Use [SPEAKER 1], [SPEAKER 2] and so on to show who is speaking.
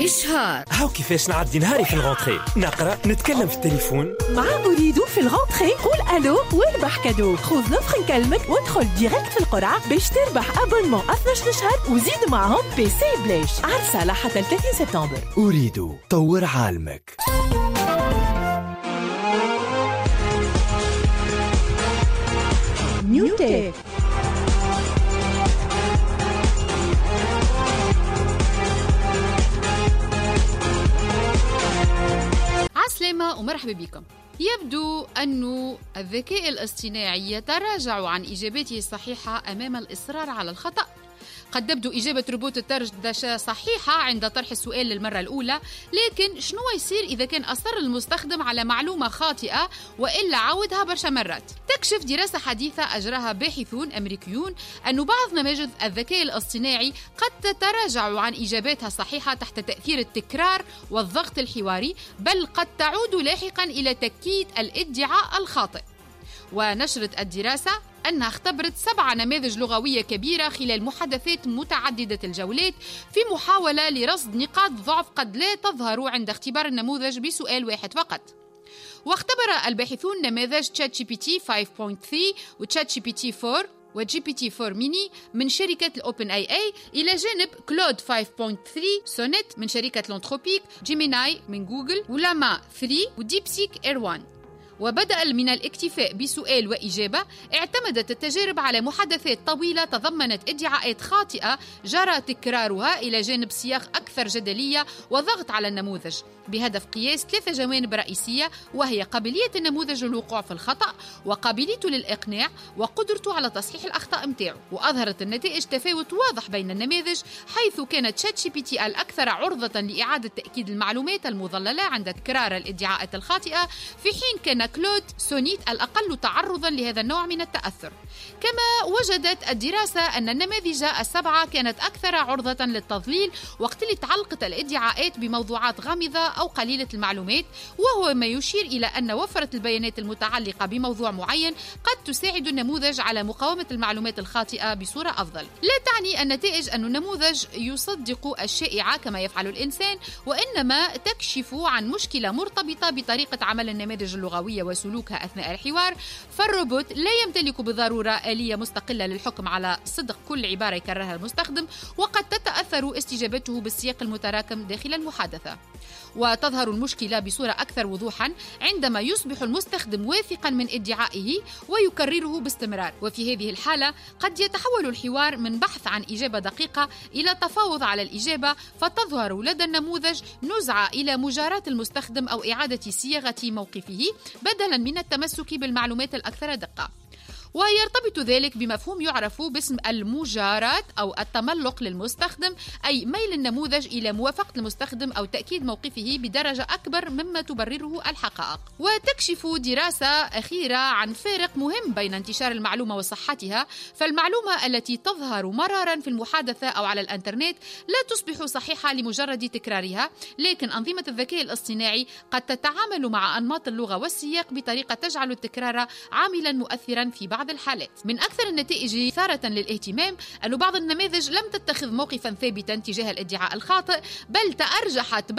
[SPEAKER 1] إشهار.
[SPEAKER 2] هاو كيفاش نعدي نهاري في الغونتري، نقرأ، نتكلم في التليفون.
[SPEAKER 3] مع أريد في الغونتري قول ألو واربح كادو. خذ نوفر نكلمك وادخل ديريكت في القرعة باش تربح أبونمون 12 شهر وزيد معهم بي سي بلاش. عرسة حتى 30 سبتمبر.
[SPEAKER 2] أريد طور عالمك.
[SPEAKER 3] نيوتك.
[SPEAKER 4] عسلامة ومرحبا بكم. يبدو أن الذكاء الاصطناعي يتراجع عن إجاباته الصحيحة أمام الإصرار على الخطأ. قد تبدو إجابة روبوت الدردشة صحيحة عند طرح السؤال للمرة الأولى، لكن شنو يصير إذا كان أصر المستخدم على معلومة خاطئة وإلا عاودها برشا مرات؟ تكشف دراسة حديثة أجراها باحثون أمريكيون أن بعض نماذج الذكاء الاصطناعي قد تتراجع عن إجاباتها الصحيحة تحت تأثير التكرار والضغط الحواري، بل قد تعود لاحقا إلى تأكيد الادعاء الخاطئ. ونشرت الدراسة أنها اختبرت 7 نماذج لغوية كبيرة خلال محادثات متعددة الجولات في محاولة لرصد نقاط ضعف قد لا تظهر عند اختبار النموذج بسؤال واحد فقط. واختبر الباحثون نماذج تشات جي بي تي 5.3 وتشات جي بي تي 4 وجي بي تي 4 ميني من شركة الأوبن اي إلى جانب كلود 5.3 سونيت من شركة لونتروبيك، جيميناي من جوجل، ولاما 3 وديبسيك اير 1. وبدأ من الاكتفاء بسؤال وإجابة. اعتمدت التجارب على محادثات طويلة تضمنت ادعاءات خاطئة جرى تكرارها إلى جانب سياق أكثر جدلية وضغط على النموذج بهدف قياس 3 جوانب رئيسية، وهي قابلية النموذج للوقوع في الخطأ وقابليته للإقناع وقدرته على تصحيح الأخطاء متاعه. وأظهرت النتائج تفاوت واضح بين النماذج، حيث كانت شات جي بي تي الأكثر عرضة لإعادة تأكيد المعلومات المضللة عند تكرار الادعاءات الخاطئة، في حين كان كلود سونيت الأقل تعرضاً لهذا النوع من التأثر. كما وجدت الدراسة أن النماذج ال7 كانت أكثر عرضة للتضليل وقت اللي تعلقت الادعاءات بموضوعات غامضة أو قليلة المعلومات، وهو ما يشير إلى أن وفرة البيانات المتعلقة بموضوع معين قد تساعد النموذج على مقاومة المعلومات الخاطئة بصورة أفضل. لا تعني النتائج أن النموذج يصدق الشائعة كما يفعل الإنسان، وإنما تكشف عن مشكلة مرتبطة بطريقة عمل النماذج اللغوية وسلوكها أثناء الحوار. فالروبوت لا يمتلك بالضرورة آلية مستقلة للحكم على صدق كل عبارة يكررها المستخدم، وقد تتأثر استجابته بالسياق المتراكم داخل المحادثة. وتظهر المشكلة بصورة أكثر وضوحا عندما يصبح المستخدم واثقا من ادعائه ويكرره باستمرار، وفي هذه الحالة قد يتحول الحوار من بحث عن إجابة دقيقة إلى تفاوض على الإجابة، فتظهر لدى النموذج نزعة إلى مجاراة المستخدم أو إعادة صياغة موقفه بدلا من التمسك بالمعلومات الأكثر دقة. ويرتبط ذلك بمفهوم يعرف باسم المجاراة أو التملق للمستخدم، أي ميل النموذج إلى موافقة المستخدم أو تأكيد موقفه بدرجة أكبر مما تبرره الحقائق. وتكشف دراسة أخيرة عن فارق مهم بين انتشار المعلومة وصحتها، فالمعلومة التي تظهر مرارا في المحادثة أو على الإنترنت لا تصبح صحيحة لمجرد تكرارها، لكن أنظمة الذكاء الاصطناعي قد تتعامل مع أنماط اللغة والسياق بطريقة تجعل التكرار عاملا مؤثرا في بعض الحالات. من أكثر النتائج إثارة للاهتمام أن بعض النماذج لم تتخذ موقفا ثابتا تجاه الادعاء الخاطئ، بل تأرجحت